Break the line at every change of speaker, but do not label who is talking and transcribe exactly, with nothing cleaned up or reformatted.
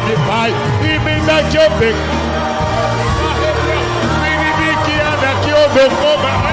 de pai, e me dá que eu peco. Me que anda que eu dou como